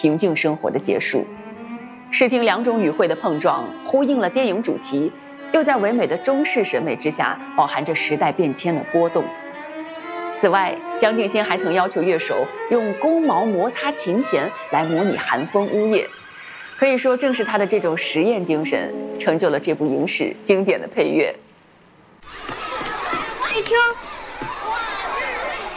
平静生活的结束。视听两种语汇的碰撞，呼应了电影主题，又在唯美的中式审美之下，饱含着时代变迁的波动。此外，姜定新还曾要求乐手用弓毛摩擦琴弦来模拟寒风呜咽，可以说正是他的这种实验精神，成就了这部影史经典的配乐。 来一枪！